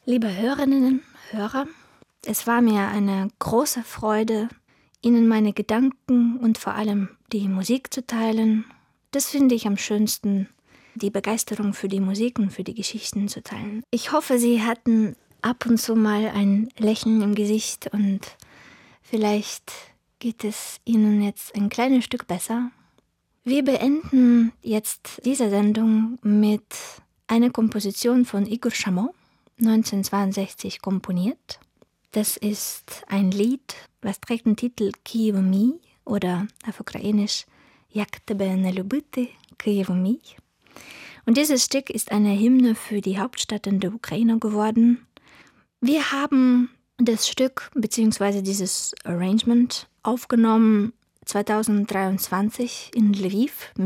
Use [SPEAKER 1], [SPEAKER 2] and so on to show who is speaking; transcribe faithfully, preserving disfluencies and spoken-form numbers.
[SPEAKER 1] Liebe Hörerinnen, Hörer, es war mir eine große Freude, Ihnen meine Gedanken und vor allem die Musik zu teilen. Das finde ich am schönsten, die Begeisterung für die Musik und für die Geschichten zu teilen. Ich hoffe, Sie hatten ab und zu mal ein Lächeln im Gesicht und vielleicht geht es Ihnen jetzt ein kleines Stück besser. Wir beenden jetzt diese Sendung mit einer Komposition von Igor Shamoun, neunzehnhundertzweiundsechzig komponiert. Das ist ein Lied, was trägt den Titel «Києво мій» oder auf Ukrainisch «Як тебе не любити, Києво мій». Und dieses Stück ist eine Hymne für die Hauptstadt in der Ukraine geworden. Wir haben das Stück bzw. dieses Arrangement aufgenommen zweitausenddreiundzwanzig in Lviv